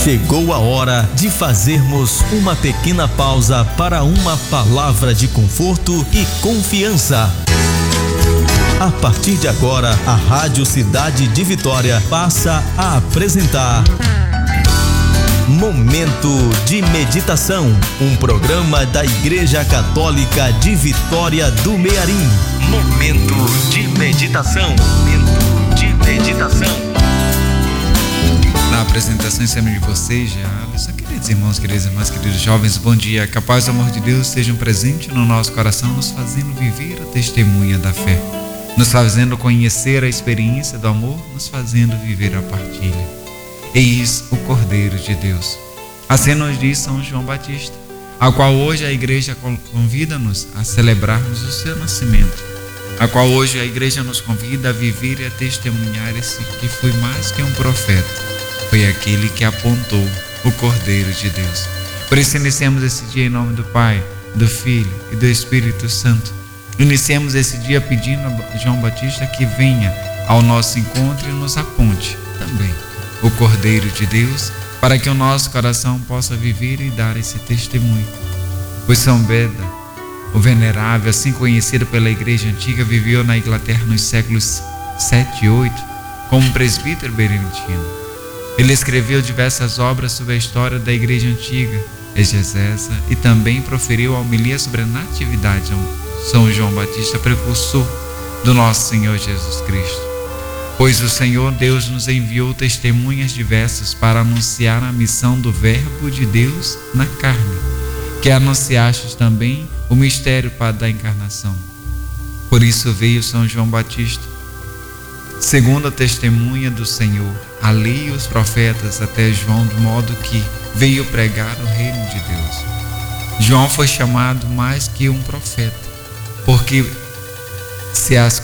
Chegou a hora de fazermos uma pequena pausa para uma palavra de conforto e confiança. A partir de agora, a Rádio Cidade de Vitória passa a apresentar Momento de Meditação, um programa da Igreja Católica de Vitória do Mearim. Momento de Meditação. Momento de Meditação. Na apresentação em cima de vocês, já, queridos irmãos, queridas irmãs, queridos jovens, bom dia. Que a paz e o amor de Deus estejam presentes no nosso coração, nos fazendo viver a testemunha da fé, nos fazendo conhecer a experiência do amor, nos fazendo viver a partilha. Eis o Cordeiro de Deus. Assim nos diz São João Batista, ao qual hoje a igreja convida-nos a celebrarmos o seu nascimento, a qual hoje a igreja nos convida a viver e a testemunhar esse que foi mais que um profeta. Foi aquele que apontou o Cordeiro de Deus. Por isso iniciamos esse dia em nome do Pai, do Filho e do Espírito Santo. Iniciemos esse dia pedindo a João Batista que venha ao nosso encontro e nos aponte também o Cordeiro de Deus, para que o nosso coração possa viver e dar esse testemunho. Pois São Beda, o venerável, assim conhecido pela igreja antiga, viveu na Inglaterra nos séculos 7 e 8 como presbítero beneditino. Ele escreveu diversas obras sobre a história da igreja antiga, exegese, e também proferiu a homilia sobre a natividade de São João Batista, precursor do nosso Senhor Jesus Cristo. Pois o Senhor Deus nos enviou testemunhas diversas para anunciar a missão do Verbo de Deus na carne, que anunciastes também o mistério da encarnação. Por isso veio São João Batista, segundo a testemunha do Senhor, a lei e os profetas até João, de modo que veio pregar o reino de Deus. João foi chamado mais que um profeta, porque se as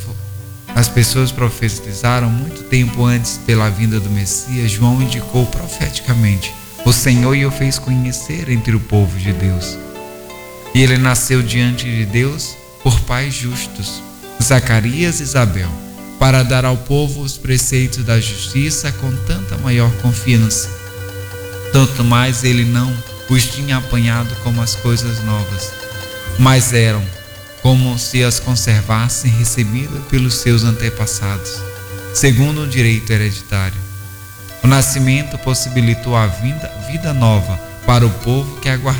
pessoas profetizaram muito tempo antes pela vinda do Messias, João indicou profeticamente o Senhor e o fez conhecer entre o povo de Deus. E ele nasceu diante de Deus por pais justos, Zacarias e Isabel, para dar ao povo os preceitos da justiça com tanta maior confiança. Tanto mais ele não os tinha apanhado como as coisas novas, mas eram como se as conservassem recebidas pelos seus antepassados, segundo um direito hereditário. O nascimento possibilitou a vida nova para o povo que aguardava